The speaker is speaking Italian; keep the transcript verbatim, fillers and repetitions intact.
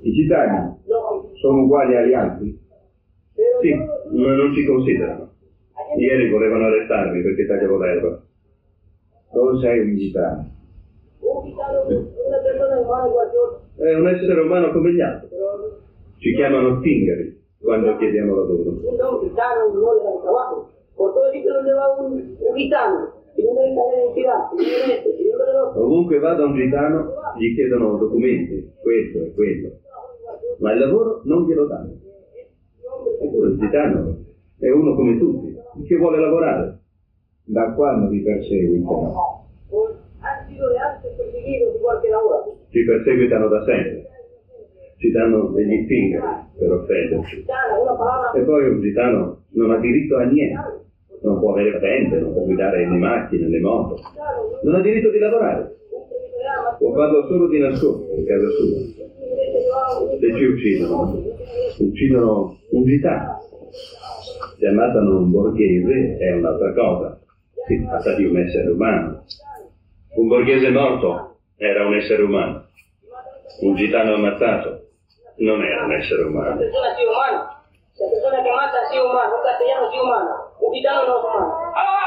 I gitani sono uguali agli altri? Sì, ma non si considerano. Ieri volevano arrestarmi perché tagliavo l'erba. Cosa sei un gitano? È un essere umano come gli altri. Ci chiamano stingari quando chiediamo lavoro. Un gitano non vuole dare lavoro. Por todo sitio donde va un, un gitano, si non deve stare identità, si non deve si non deve... Ovunque vada un gitano gli chiedono documenti, questo e quello. Ma il lavoro non glielo danno. Eppure il gitano è uno come tutti, che vuole lavorare. Da quando vi perseguitano? Han sido de antes perseguidos igual que ahora. Ci perseguitano da sempre. Ci danno degli stingari per offenderci. E poi un gitano non ha diritto a niente. Non può avere patente, non può guidare le macchine, le moto. Non ha diritto di lavorare. Può farlo solo di nascosto, in casa sua. Se ci uccidono, uccidono un gitano. Se ammazzano un borghese è un'altra cosa. Si tratta di un essere umano. Un borghese morto era un essere umano. Un gitano ammazzato non era un essere umano. La persona sí humana. La persona que mata sí humana. Un castellano sí humano. Un gitano no es humano.